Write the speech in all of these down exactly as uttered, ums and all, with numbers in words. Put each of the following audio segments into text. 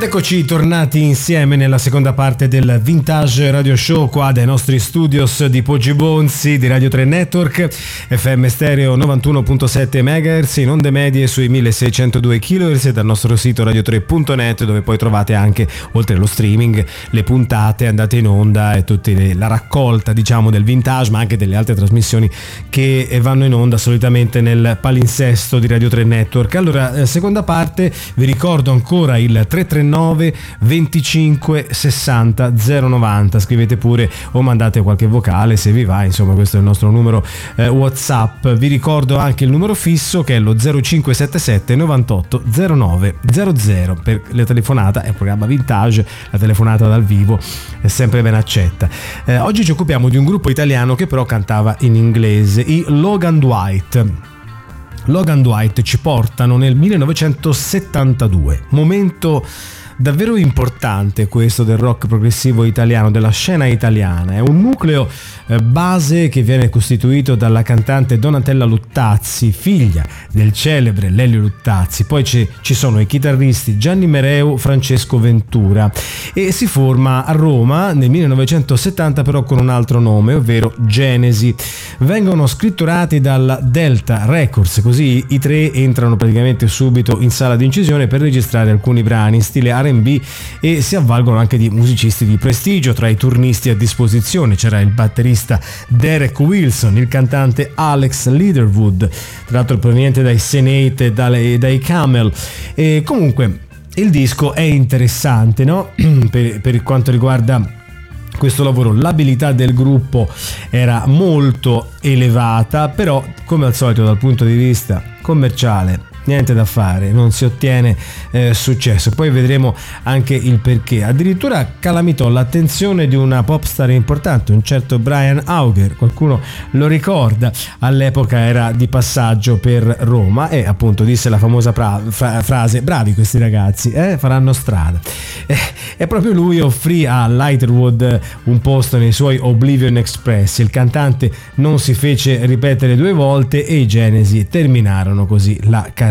Ed eccoci tornati insieme nella seconda parte del Vintage Radio Show qua dai nostri studios di Poggi Bonzi di Radio tre Network, F M stereo novantuno virgola sette megahertz, in onde medie sui milleseicentodue kilohertz e dal nostro sito radio tre punto net, dove poi trovate anche, oltre allo streaming, le puntate andate in onda e tutta la raccolta, diciamo, del vintage, ma anche delle altre trasmissioni che vanno in onda solitamente nel palinsesto di Radio tre Network. Allora, seconda parte, vi ricordo ancora il tre tre nove venticinque sessanta zero novanta, scrivete pure o mandate qualche vocale se vi va, insomma questo è il nostro numero eh, WhatsApp. Vi ricordo anche il numero fisso che è lo zero cinque sette sette novantotto zero nove zero zero per le telefonate, è un programma vintage, la telefonata dal vivo è sempre ben accetta. Eh, oggi ci occupiamo di un gruppo italiano che però cantava in inglese, i Logan Dwight. Logan Dwight ci portano nel millenovecentosettantadue, momento davvero importante questo del rock progressivo italiano, della scena italiana. È un nucleo eh, base che viene costituito dalla cantante Donatella Luttazzi, figlia del celebre Lelio Luttazzi. Poi ci sono i chitarristi Gianni Mereu, Francesco Ventura, e si forma a Roma nel millenovecentosettanta però con un altro nome, ovvero Genesi. Vengono scritturati dalla Delta Records, così i tre entrano praticamente subito in sala di incisione per registrare alcuni brani in stile R and B e si avvalgono anche di musicisti di prestigio. Tra i turnisti a disposizione c'era il batterista Derek Wilson, il cantante Alex Leatherwood, tra l'altro proveniente dai Senate e dai, dai Camel. E comunque il disco è interessante, no? per, per quanto riguarda questo lavoro, l'abilità del gruppo era molto elevata, però come al solito dal punto di vista commerciale niente da fare, non si ottiene eh, successo. Poi vedremo anche il perché. Addirittura calamitò l'attenzione di una pop star importante, un certo Brian Auger, qualcuno lo ricorda, all'epoca era di passaggio per Roma e appunto disse la famosa pra- fra- frase: bravi questi ragazzi, eh, faranno strada. Eh, e proprio lui offrì a Leatherwood un posto nei suoi Oblivion Express. Il cantante non si fece ripetere due volte e i Genesi terminarono così la carriera.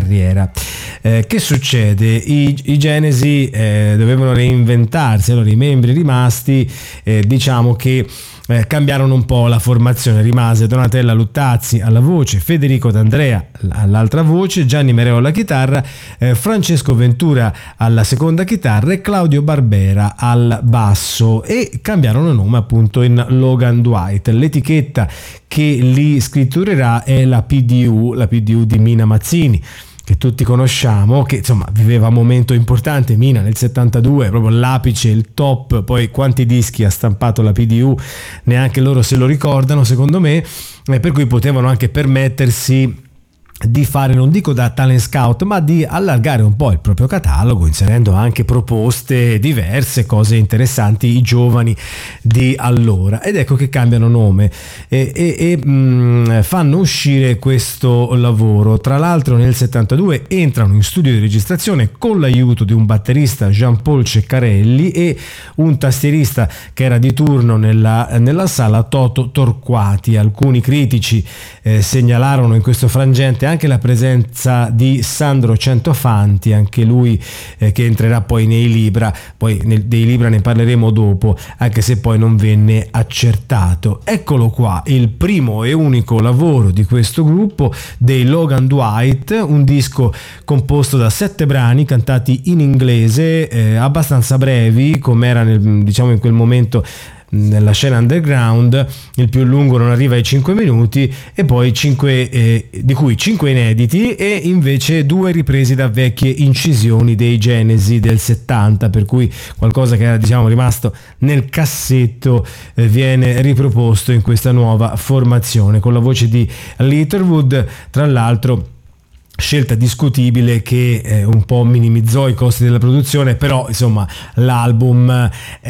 Eh, che succede? I, i Genesi eh, dovevano reinventarsi, allora i membri rimasti eh, diciamo che eh, cambiarono un po' la formazione. Rimase Donatella Luttazzi alla voce, Federico D'Andrea all'altra voce, Gianni Mereo alla chitarra, eh, Francesco Ventura alla seconda chitarra e Claudio Barbera al basso, e cambiarono nome appunto in Logan Dwight. L'etichetta che li scritturerà è la P D U, la P D U di Mina Mazzini, che tutti conosciamo, che insomma viveva un momento importante. Mina nel settantadue, proprio l'apice, il top. Poi quanti dischi ha stampato la P D U neanche loro se lo ricordano, secondo me, eh, per cui potevano anche permettersi di fare, non dico da talent scout, ma di allargare un po' il proprio catalogo, inserendo anche proposte diverse, cose interessanti, i giovani di allora. Ed ecco che cambiano nome e, e, e mh, fanno uscire questo lavoro. Tra l'altro nel settantadue entrano in studio di registrazione con l'aiuto di un batterista, Jean-Paul Ceccarelli, e un tastierista che era di turno nella, nella sala, Toto Torquati. Alcuni critici eh, segnalarono in questo frangente anche la presenza di Sandro Centofanti, anche lui eh, che entrerà poi nei Libra. Poi nel, dei Libra ne parleremo dopo, anche se poi non venne accertato. Eccolo qua, il primo e unico lavoro di questo gruppo, dei Logan Dwight, un disco composto da sette brani cantati in inglese, eh, abbastanza brevi, come era nel, diciamo in quel momento nella scena underground. Il più lungo non arriva ai cinque minuti, e poi cinque eh, di cui cinque inediti e invece due ripresi da vecchie incisioni dei Genesi del settanta, per cui qualcosa che era, diciamo, rimasto nel cassetto eh, viene riproposto in questa nuova formazione con la voce di Leatherwood. Tra l'altro scelta discutibile che eh, un po' minimizzò i costi della produzione, però insomma l'album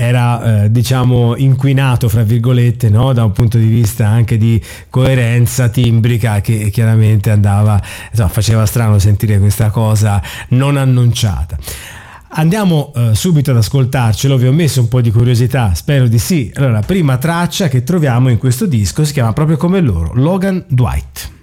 era eh, diciamo inquinato fra virgolette, no? Da un punto di vista anche di coerenza timbrica, che chiaramente andava, insomma, faceva strano sentire questa cosa non annunciata. Andiamo eh, subito ad ascoltarcelo, vi ho messo un po' di curiosità, spero di sì. Allora, la prima traccia che troviamo in questo disco si chiama proprio come loro, Logan Dwight.